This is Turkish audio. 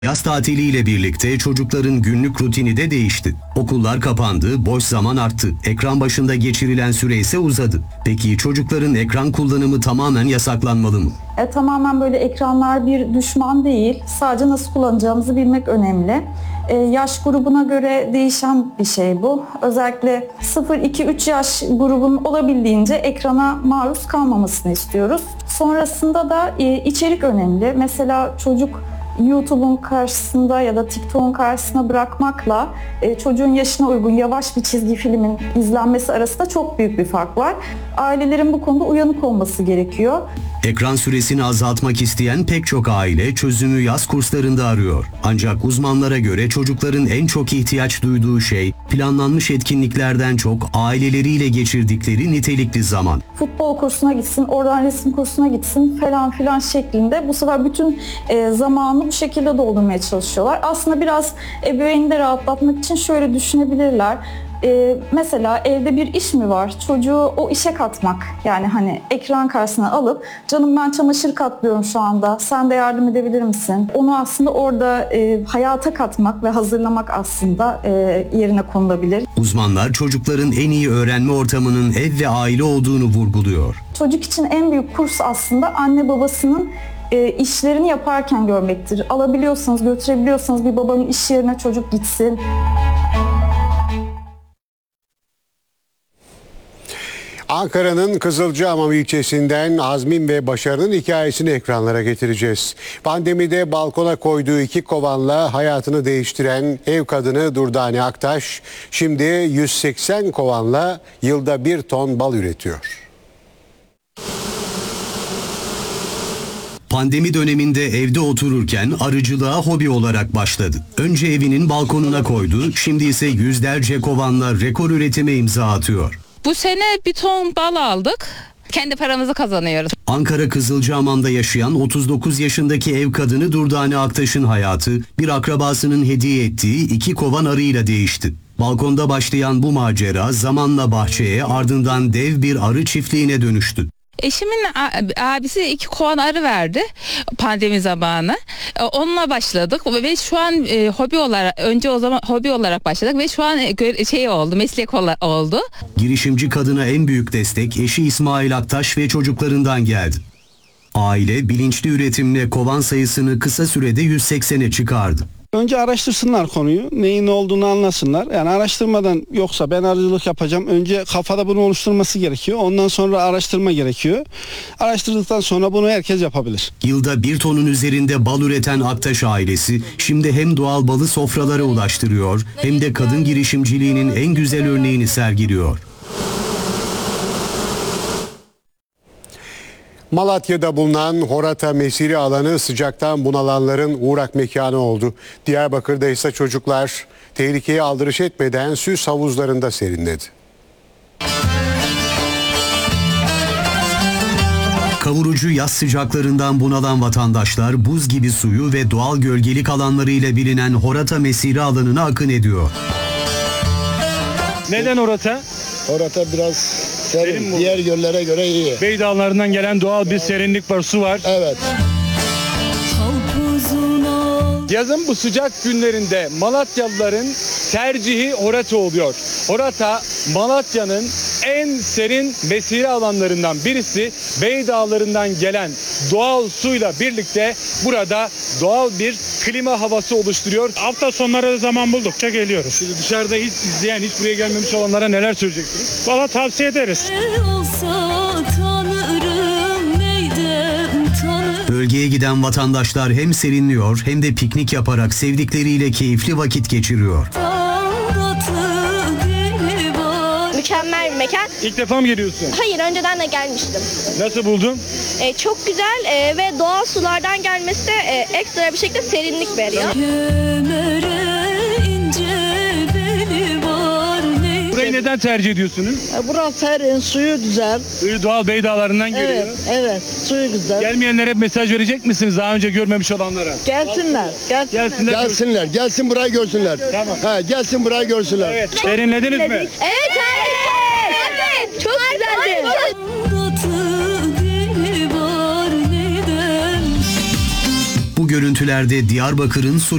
Yaz tatiliyle birlikte çocukların günlük rutini de değişti. Okullar kapandı, boş zaman arttı. Ekran başında geçirilen süre ise uzadı. Peki çocukların ekran kullanımı tamamen yasaklanmalı mı? Tamamen böyle ekranlar bir düşman değil. Sadece nasıl kullanacağımızı bilmek önemli. Yaş grubuna göre değişen bir şey bu. Özellikle 0-2-3 yaş grubun olabildiğince ekrana maruz kalmamasını istiyoruz. Sonrasında da içerik önemli. Mesela çocuk YouTube'un karşısında ya da TikTok'un karşısına bırakmakla çocuğun yaşına uygun yavaş bir çizgi filmin izlenmesi arasında çok büyük bir fark var. Ailelerin bu konuda uyanık olması gerekiyor. Ekran süresini azaltmak isteyen pek çok aile çözümü yaz kurslarında arıyor. Ancak uzmanlara göre çocukların en çok ihtiyaç duyduğu şey planlanmış etkinliklerden çok aileleriyle geçirdikleri nitelikli zaman. Futbol kursuna gitsin, oradan resim kursuna gitsin falan filan şeklinde bu sefer bütün zamanını bu şekilde doldurmaya çalışıyorlar. Aslında biraz ebeveynini de rahatlatmak için şöyle düşünebilirler. Mesela evde bir iş mi var? Çocuğu o işe katmak. Yani hani ekran karşısına alıp canım ben çamaşır katlıyorum şu anda. Sen de yardım edebilir misin? Onu aslında orada hayata katmak ve hazırlamak aslında yerine konulabilir. Uzmanlar çocukların en iyi öğrenme ortamının ev ve aile olduğunu vurguluyor. Çocuk için en büyük kurs aslında anne babasının işlerini yaparken görmektir. Alabiliyorsanız, götürebiliyorsanız bir babanın iş yerine çocuk gitsin. Ankara'nın Kızılcahamam ilçesinden Azmin ve Başarı'nın hikayesini ekranlara getireceğiz. Pandemide balkona koyduğu 2 kovanla hayatını değiştiren ev kadını Durdane Aktaş, şimdi 180 kovanla yılda 1 ton bal üretiyor. Pandemi döneminde evde otururken arıcılığa hobi olarak başladı. Önce evinin balkonuna koydu, şimdi ise yüzlerce kovanla rekor üretime imza atıyor. Bu sene 1 ton bal aldık. Kendi paramızı kazanıyoruz. Ankara Kızılcahamam'da yaşayan 39 yaşındaki ev kadını Durdane Aktaş'ın hayatı bir akrabasının hediye ettiği 2 kovan arıyla değişti. Balkonda başlayan bu macera zamanla bahçeye, ardından dev bir arı çiftliğine dönüştü. Eşimin abisi 2 kovan arı verdi pandemi zamanı. Onunla başladık ve şu an hobi olarak, önce o zaman hobi olarak başladık ve şu an meslek oldu. Girişimci kadına en büyük destek eşi İsmail Aktaş ve çocuklarından geldi. Aile bilinçli üretimle kovan sayısını kısa sürede 180'e çıkardı. Önce araştırsınlar konuyu, neyin ne olduğunu anlasınlar. Yani araştırmadan yoksa ben arıcılık yapacağım. Önce kafada bunu oluşturması gerekiyor. Ondan sonra araştırma gerekiyor. Araştırdıktan sonra bunu herkes yapabilir. Yılda 1 tonun üzerinde bal üreten Aktaş ailesi şimdi hem doğal balı sofralara ulaştırıyor hem de kadın girişimciliğinin en güzel örneğini sergiliyor. Malatya'da bulunan Horata Mesire alanı sıcaktan bunalanların uğrak mekanı oldu. Diyarbakır'da ise çocuklar tehlikeye aldırış etmeden süs havuzlarında serinledi. Kavurucu yaz sıcaklarından bunalan vatandaşlar buz gibi suyu ve doğal gölgelik alanlarıyla bilinen Horata Mesire alanına akın ediyor. Neden Horata? Horata biraz serin, diğer göllere göre iyi. Bey Dağları'ndan gelen doğal bir serinlik var, su var. Evet. Yazın bu sıcak günlerinde Malatyalıların tercihi Horata oluyor. Horata, Malatya'nın en serin mesire alanlarından birisi. Bey Dağları'ndan gelen doğal suyla birlikte burada doğal bir klima havası oluşturuyor. Hafta sonları zaman buldukça geliyoruz. Şimdi dışarıda hiç izleyen, hiç buraya gelmemiş olanlara neler söyleyeceksiniz? Valla tavsiye ederiz. Bölgeye giden vatandaşlar hem serinliyor hem de piknik yaparak sevdikleriyle keyifli vakit geçiriyor. Mükemmel bir mekan. İlk defa mı geliyorsun? Hayır, önceden de gelmiştim. Nasıl buldun? Çok güzel ve doğal sulardan gelmesi de ekstra bir şekilde serinlik veriyor. Burayı neden tercih ediyorsunuz? Burası serin, suyu güzel. Suyu doğal Bey Dağları'ndan geliyor. Evet, suyu güzel. Gelmeyenlere hep mesaj verecek misiniz daha önce görmemiş olanlara? Gelsinler. Gelsin burayı görsünler. Tamam. Gelsin burayı görsünler. Evet. Serinlediniz mi? Evet. Çok güzeldi. görüntülerde Diyarbakır'ın